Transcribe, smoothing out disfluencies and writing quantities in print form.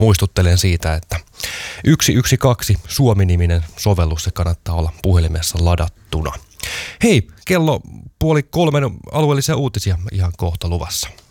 muistuttelen siitä, että 112 Suomi-niminen sovellus, se kannattaa olla puhelimessa ladattuna. Hei, kello 2:30 alueellisia uutisia ihan kohta luvassa.